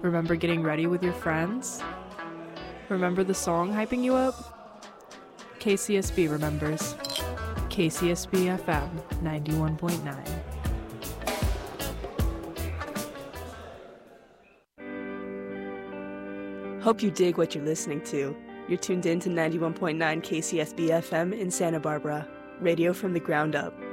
Remember getting ready with your friends? Remember the song hyping you up? KCSB remembers. KCSB FM 91.9. Hope you dig what you're listening to. You're tuned in to 91.9 KCSB FM in Santa Barbara, radio from the ground up.